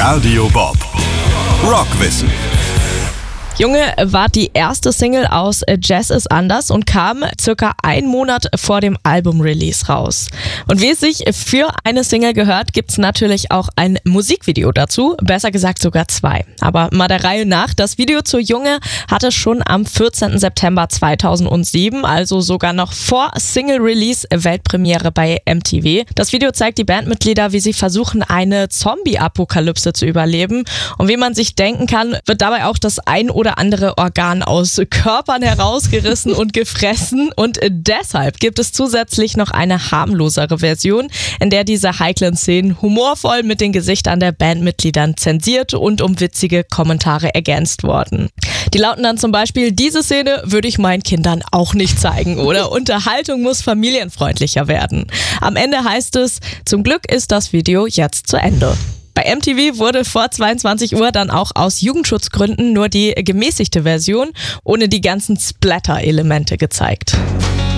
Radio Bob. Rockwissen. Junge war die erste Single aus Jazz ist anders und kam circa einen Monat vor dem Album-Release raus. Und wie es sich für eine Single gehört, gibt's natürlich auch ein Musikvideo dazu, besser gesagt sogar zwei. Aber mal der Reihe nach, das Video zu Junge hatte schon am 14. September 2007, also sogar noch vor Single-Release, Weltpremiere bei MTV. Das Video zeigt die Bandmitglieder, wie sie versuchen, eine Zombie-Apokalypse zu überleben. Und wie man sich denken kann, wird dabei auch das ein oder andere Organ aus Körpern herausgerissen und gefressen, und deshalb gibt es zusätzlich noch eine harmlosere Version, in der diese heiklen Szenen humorvoll mit den Gesichtern der Bandmitgliedern zensiert und um witzige Kommentare ergänzt wurden. Die lauten dann zum Beispiel: Diese Szene würde ich meinen Kindern auch nicht zeigen, oder Unterhaltung muss familienfreundlicher werden. Am Ende heißt es: Zum Glück ist das Video jetzt zu Ende. Bei MTV wurde vor 22 Uhr dann auch aus Jugendschutzgründen nur die gemäßigte Version ohne die ganzen Splatter-Elemente gezeigt.